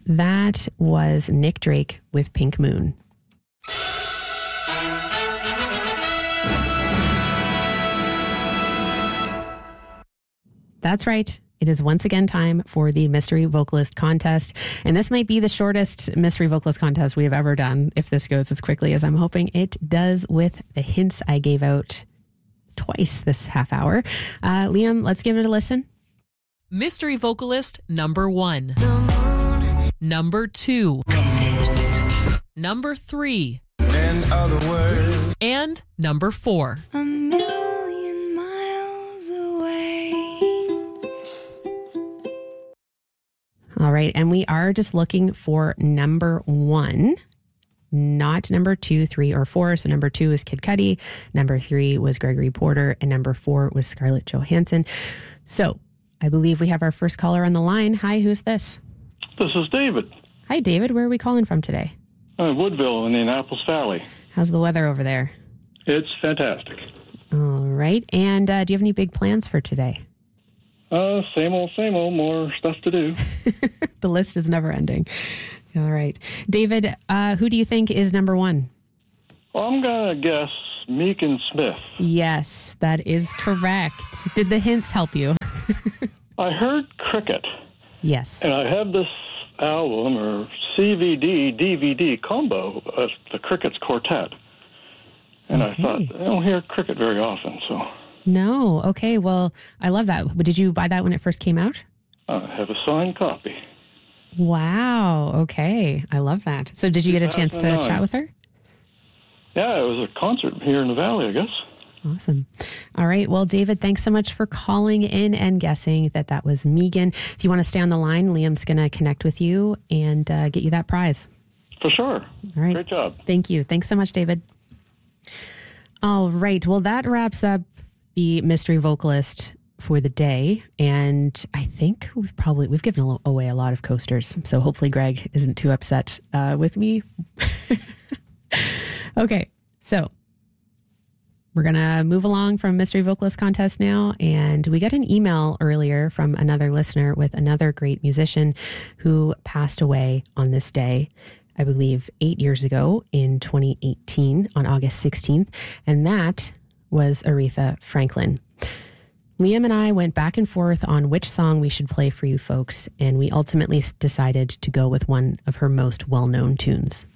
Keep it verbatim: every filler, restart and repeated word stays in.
That was Nick Drake with Pink Moon. That's right. It is once again time for the Mystery Vocalist Contest. And this might be the shortest Mystery Vocalist Contest we have ever done, if this goes as quickly as I'm hoping it does with the hints I gave out twice this half hour. Uh, Liam, let's give it a listen. Mystery Vocalist number one. Number two. Number three. In other words. And number four. A million miles away. All right. And we are just looking for number one, not number two, three, or four. So number two is Kid Cudi. Number three was Gregory Porter. And number four was Scarlett Johansson. So I believe we have our first caller on the line. Hi, who's this? This is David. Hi, David. Where are we calling from today? Uh, Woodville in the Annapolis Valley. How's the weather over there? It's fantastic. All right. And uh, do you have any big plans for today? Uh, same old, same old, more stuff to do. The list is never ending. All right. David, uh, who do you think is number one? Well, I'm going to guess Megan Smith. Yes, that is correct. Did the hints help you? I heard Cricket. Yes. And I have this album or C V D, D V D combo of the Cricket's Quartet. And Okay. I thought, I don't hear Cricket very often, so No. Okay. Well, I love that. Did you buy that when it first came out? I have a signed copy. Wow. Okay. I love that. So did you get a chance to two thousand nine. chat with her? Yeah, it was a concert here in the Valley, I guess. Awesome. All right. Well, David, thanks so much for calling in and guessing that that was Megan. If you want to stay on the line, Liam's going to connect with you and uh, get you that prize. For sure. All right. Great job. Thank you. Thanks so much, David. All right. Well, that wraps up the mystery vocalist for the day. And I think we've probably, we've given a- away a lot of coasters. So hopefully Greg isn't too upset uh, with me. Okay. So we're going to move along from Mystery Vocalist Contest now. And we got an email earlier from another listener with another great musician who passed away on this day, I believe eight years ago in twenty eighteen on August sixteenth. And that was Aretha Franklin. Liam and I went back and forth on which song we should play for you folks. And we ultimately decided to go with one of her most well-known tunes.